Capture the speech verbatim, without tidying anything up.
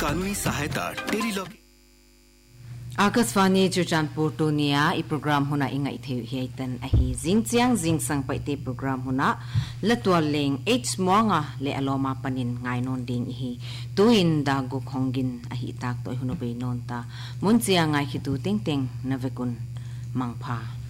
कानूनी सहायता tele law Akashvani Churachandpur टोनिया ई प्रोग्राम होना इंगाई थे हेतन अही जिंगचियांग जिंगसंग पैते प्रोग्राम होना लतवाल लेंग एच मोंगा ले अलोमा पनिन ngai non ding hi tuin da go khongin ahi tak toy huno be non ta munchia ngai khitu teng teng navekun mangpha